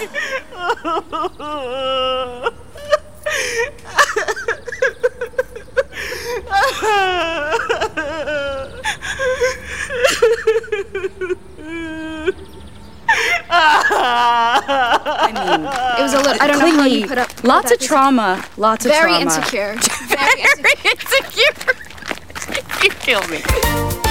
I mean, it was a little. I don't know how you put up. Lots of trauma. Lots of trauma. Very insecure. Very insecure. You kill me.